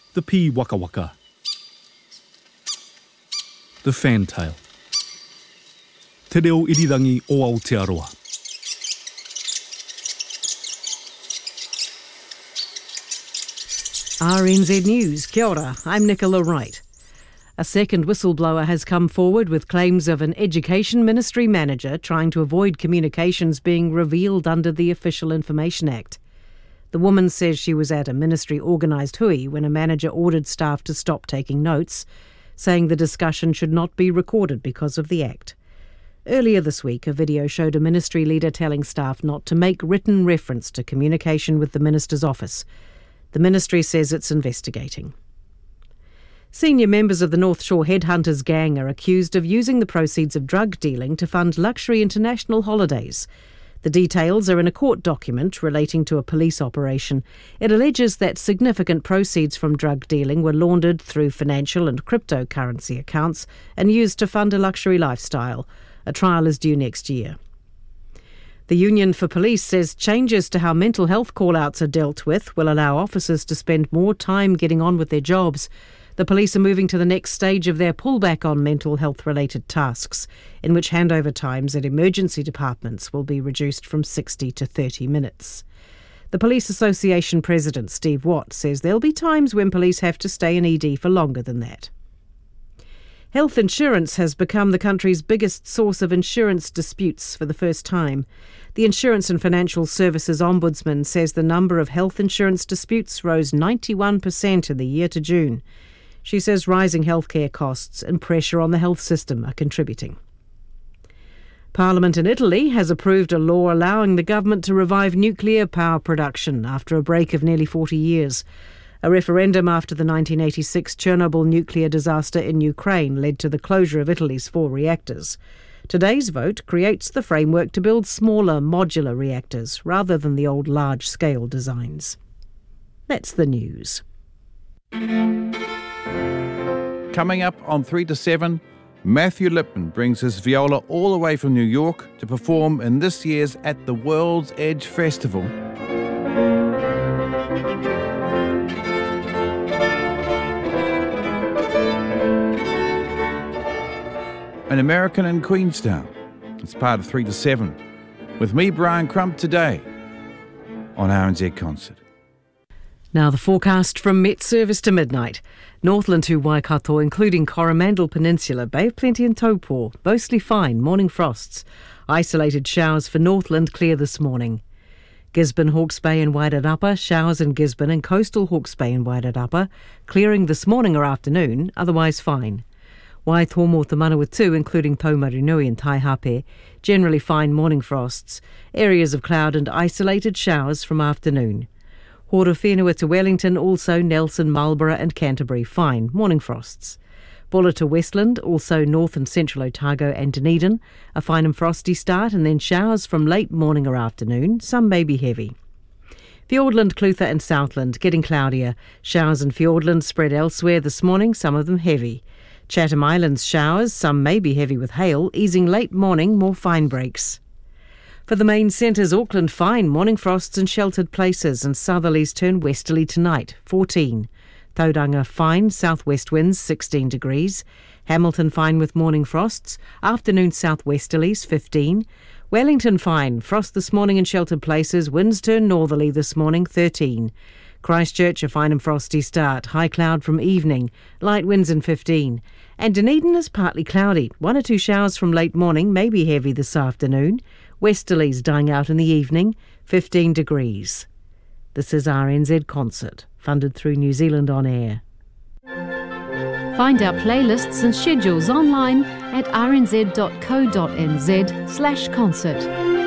the pea waka waka, the fantail, te reo irirangi o Aotearoa. RNZ News, kia ora, I'm Nicola Wright. A second whistleblower has come forward with claims of an Education Ministry manager trying to avoid communications being revealed under the Official Information Act. The woman says she was at a ministry organised hui when a manager ordered staff to stop taking notes, saying the discussion should not be recorded because of the Act. Earlier this week, a video showed a ministry leader telling staff not to make written reference to communication with the minister's office. The ministry says it's investigating. Senior members of the North Shore Headhunters gang are accused of using the proceeds of drug dealing to fund luxury international holidays. The details are in a court document relating to a police operation. It alleges that significant proceeds from drug dealing were laundered through financial and cryptocurrency accounts and used to fund a luxury lifestyle. A trial is due next year. The Union for Police says changes to how mental health call-outs are dealt with will allow officers to spend more time getting on with their jobs. The police are moving to the next stage of their pullback on mental health-related tasks, in which handover times at emergency departments will be reduced from 60 to 30 minutes. The Police Association President, Steve Watt, says there'll be times when police have to stay in ED for longer than that. Health insurance has become the country's biggest source of insurance disputes for the first time. The Insurance and Financial Services Ombudsman says the number of health insurance disputes rose 91% in the year to June. She says rising healthcare costs and pressure on the health system are contributing. Parliament in Italy has approved a law allowing the government to revive nuclear power production after a break of nearly 40 years. A referendum after the 1986 Chernobyl nuclear disaster in Ukraine led to the closure of Italy's 4 reactors. Today's vote creates the framework to build smaller modular reactors rather than the old large-scale designs. That's the news. Coming up on 3 to 7, Matthew Lipman brings his viola all the way from New York to perform in this year's At the World's Edge Festival. An American in Queenstown. It's part of 3 to 7. With me, Brian Crump, today on RNZ Concert. Now the forecast from Met Service to midnight. Northland to Waikato, including Coromandel Peninsula, Bay of Plenty and Taupo, mostly fine, morning frosts. Isolated showers for Northland, clear this morning. Gisborne, Hawke's Bay and Wairarapa, showers in Gisborne and coastal Hawke's Bay and Wairarapa, clearing this morning or afternoon, otherwise fine. Waitomo to Manawatu, including Taumarinui and Taihape, generally fine morning frosts. Areas of cloud and isolated showers from afternoon. Horowhenua to Wellington, also Nelson, Marlborough and Canterbury, fine, morning frosts. Bulla to Westland, also North and Central Otago and Dunedin, a fine and frosty start and then showers from late morning or afternoon, some may be heavy. Fiordland, Clutha and Southland, getting cloudier. Showers in Fiordland spread elsewhere this morning, some of them heavy. Chatham Islands showers, some may be heavy with hail, easing late morning, more fine breaks. For the main centres, Auckland fine, morning frosts in sheltered places and southerlies turn westerly tonight, 14. Tauranga fine, southwest winds, 16 degrees. Hamilton fine with morning frosts, afternoon southwesterlies, 15. Wellington fine, frost this morning in sheltered places, winds turn northerly this morning, 13. Christchurch a fine and frosty start, high cloud from evening, light winds in 15. And Dunedin is partly cloudy, 1 or 2 showers from late morning, maybe heavy this afternoon. Westerlies dying out in the evening, 15 degrees. This is RNZ Concert, funded through New Zealand On Air. Find our playlists and schedules online at rnz.co.nz/concert.